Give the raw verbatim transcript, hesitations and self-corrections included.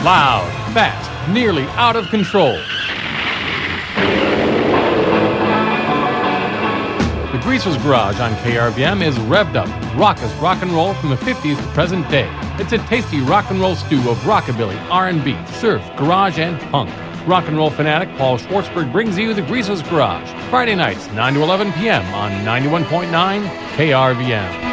Loud, fast, nearly out of control. The Greaser's Garage on K R V M is revved up, raucous rock and roll from the fifties to present day. It's a tasty rock and roll stew of rockabilly, R and B, surf, garage, and punk. Rock and roll fanatic Paul Schwartzberg brings you The Greaser's Garage, Friday nights, nine to eleven p.m. on ninety-one point nine K R V M.